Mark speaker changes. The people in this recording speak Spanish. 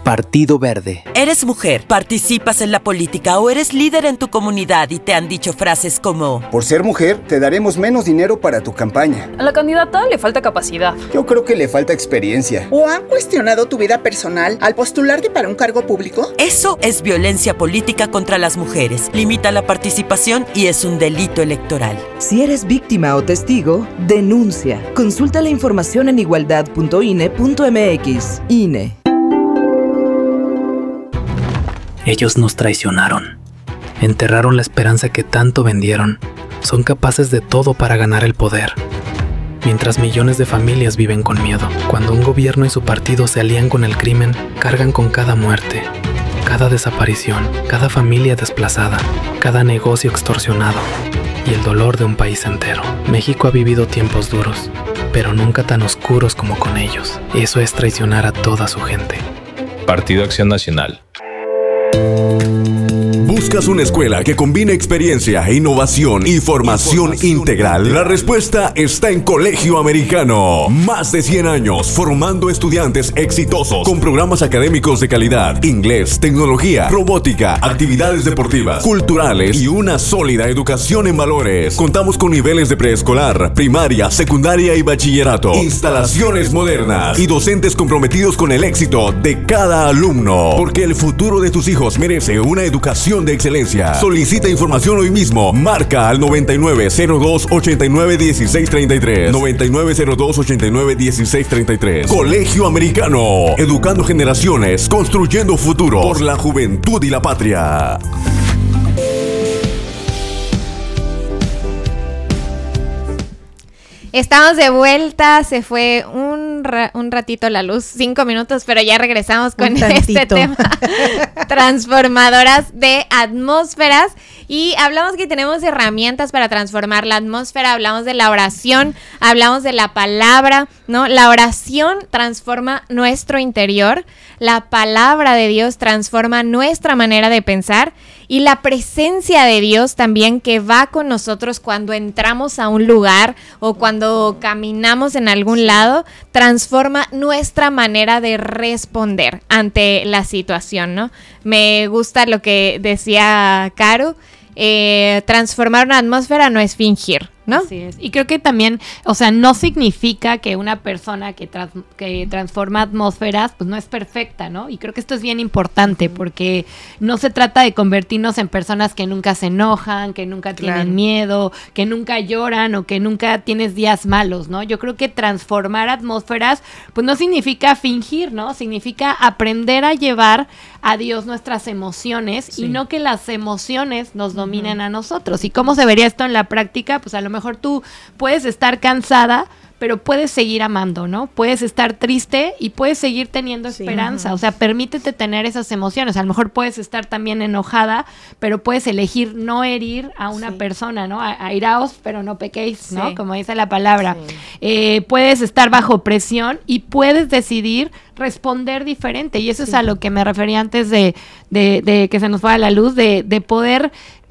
Speaker 1: Partido Verde.
Speaker 2: Eres mujer, participas en la política o eres líder en tu comunidad y te han dicho frases como:
Speaker 3: por ser mujer, te daremos menos dinero para tu campaña.
Speaker 4: A la candidata le falta capacidad.
Speaker 3: Yo creo que le falta experiencia.
Speaker 5: ¿O han cuestionado tu vida personal al postularte para un cargo público?
Speaker 2: Eso es violencia política contra las mujeres. Limita la participación y es un delito electoral.
Speaker 6: Si eres víctima o testigo, denuncia. Consulta la información en igualdad.ine.mx. INE.
Speaker 7: Ellos nos traicionaron. Enterraron la esperanza que tanto vendieron. Son capaces de todo para ganar el poder. Mientras millones de familias viven con miedo. Cuando un gobierno y su partido se alían con el crimen, cargan con cada muerte, cada desaparición, cada familia desplazada, cada negocio extorsionado y el dolor de un país entero. México ha vivido tiempos duros, pero nunca tan oscuros como con ellos. Eso es traicionar a toda su gente.
Speaker 8: Partido Acción Nacional.
Speaker 9: ¿Buscas una escuela que combine experiencia, innovación y formación integral? La respuesta está en Colegio Americano. Más de 100 años formando estudiantes exitosos con programas académicos de calidad, inglés, tecnología, robótica, actividades deportivas, culturales y una sólida educación en valores. Contamos con niveles de preescolar, primaria, secundaria y bachillerato, instalaciones modernas y docentes comprometidos con el éxito de cada alumno. Porque el futuro de tus hijos merece una educación de excelencia. Solicita información hoy mismo. Marca al 9902-891633. 9902-891633. Colegio Americano. Educando generaciones, construyendo futuro por la juventud y la patria.
Speaker 10: Estamos de vuelta, se fue un ratito la luz, 5 minutos, pero ya regresamos con este tema, transformadoras de atmósferas, y hablamos que tenemos herramientas para transformar la atmósfera, hablamos de la oración, hablamos de la palabra, ¿no? La oración transforma nuestro interior, la palabra de Dios transforma nuestra manera de pensar, y la presencia de Dios también, que va con nosotros cuando entramos a un lugar o cuando caminamos en algún lado, transforma nuestra manera de responder ante la situación, ¿no? Me gusta lo que decía Caro, transformar una atmósfera no es fingir, ¿no?
Speaker 11: Así es. Y creo que también, o sea, no significa que una persona que transforma atmósferas, pues no es perfecta, ¿no? Y creo que esto es bien importante, porque no se trata de convertirnos en personas que nunca se enojan, que nunca tienen miedo, que nunca lloran o que nunca tienes días malos, ¿no? Yo creo que transformar atmósferas, pues no significa fingir, ¿no? Significa aprender a llevar a Dios nuestras emociones y no que las emociones nos dominen a nosotros. ¿Y cómo se vería esto en la práctica? Pues a lo mejor tú puedes estar cansada, pero puedes seguir amando, ¿no? Puedes estar triste y puedes seguir teniendo esperanza. O sea, permítete tener esas emociones. A lo mejor puedes estar también enojada, pero puedes elegir no herir a una persona, ¿no? Airaos, pero no pequéis, ¿no? Como dice la palabra. Puedes estar bajo presión y puedes decidir responder diferente. Y eso es a lo que me refería antes de que se nos fuera la luz, de poder